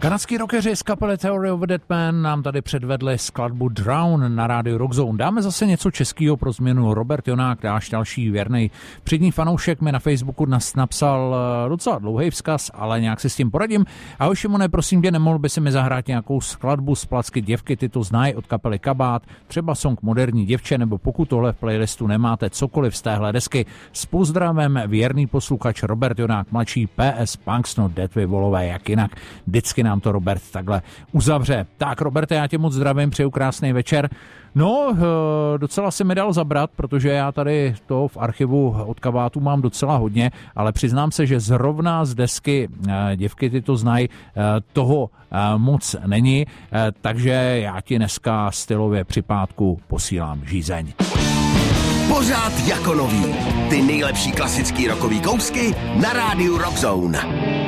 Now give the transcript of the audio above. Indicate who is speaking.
Speaker 1: Kanadský rockeři z kapely Theory of a Dead Man nám tady předvedli skladbu Drown na rádiu Rockzone. Dáme zase něco českého pro změnu. Robert Jonák, náš další věrnej přední fanoušek, mi na Facebooku napsal docela dlouhý vzkaz, ale nějak si s tím poradím. Ahoj Šimone, prosím tě, nemohl by si mi zahrát nějakou skladbu z placky Děvky, ty to znají, od kapely Kabát, třeba song Moderní děvče, nebo pokud tohle v playlistu nemáte cokoliv z téhle desky. S pozdravem věrný posluchač Robert Jonák mladší, PS Punks Not Dead, vy volové, jak jinak. Vždycky nám to Robert takhle uzavře. Tak Roberte, já tě moc zdravím, přeju krásný večer. No, docela si mi dal zabrat, protože já tady to v archivu od Kabátu mám docela hodně, ale přiznám se, že zrovna z desky Děvky, ty to znají, toho moc není, takže já ti dneska stylově při pátku posílám žízeň.
Speaker 2: Pořád jako nový. Ty nejlepší klasický rockový kousky na rádiu Rockzone.